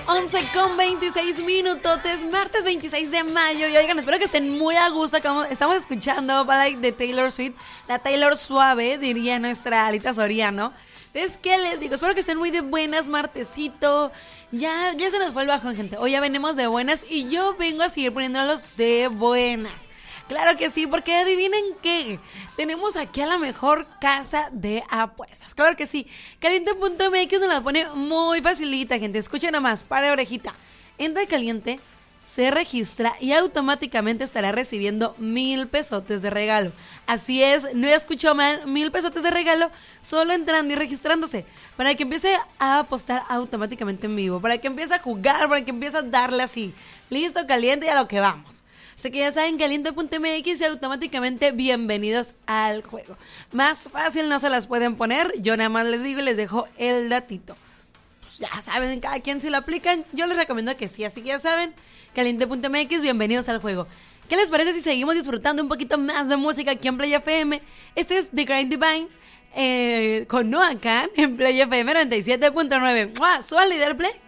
11:26, martes 26 de mayo. Y oigan, espero que estén muy a gusto. Estamos escuchando Ballad de Taylor Swift, la Taylor suave, diría nuestra Alita Soriano. Entonces, ¿qué les digo? Espero que estén muy de buenas, martesito. Ya se nos fue el bajón, gente. Hoy ya venimos de buenas y yo vengo a seguir poniéndolos de buenas. Claro que sí, porque adivinen qué, tenemos aquí a la mejor casa de apuestas. Claro que sí, Caliente.mx nos la pone muy facilita, gente. Escuchen nomás, para orejita. Entra a Caliente, se registra y automáticamente estará recibiendo 1,000 pesotes de regalo. Así es, no escuchó mal, 1,000 pesotes de regalo solo entrando y registrándose. Para que empiece a apostar automáticamente en vivo, para que empiece a jugar, para que empiece a darle así. Listo, caliente y a lo que vamos. Así que ya saben, Caliente.mx y automáticamente bienvenidos al juego. Más fácil no se las pueden poner, yo nada más les digo y les dejo el datito. Pues ya saben, cada quien si lo aplican, yo les recomiendo que sí, así que ya saben, Caliente.mx, bienvenidos al juego. ¿Qué les parece si seguimos disfrutando un poquito más de música aquí en Play FM? Este es The Grind Divine con Noah Kahan en Play FM 97.9. ¡Suele del play!